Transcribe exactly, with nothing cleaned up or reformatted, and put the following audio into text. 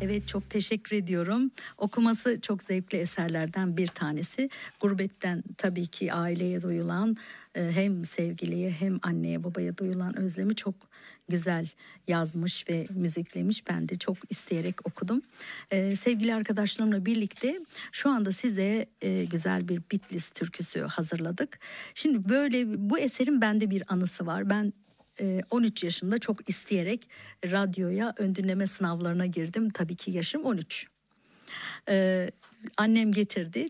Evet, çok teşekkür ediyorum. Okuması çok zevkli eserlerden bir tanesi. Gurbetten tabii ki aileye duyulan e, hem sevgiliye hem anneye babaya duyulan özlemi çok güzel yazmış ve müziklemiş. Ben de çok isteyerek okudum. E, sevgili arkadaşlarımla birlikte şu anda size e, güzel bir Bitlis türküsü hazırladık. Şimdi böyle bu eserin bende bir anısı var. Ben e, on üç yaşında çok isteyerek radyoya ön dinleme sınavlarına girdim. Tabii ki yaşım on üç. Ee, Annem getirdi.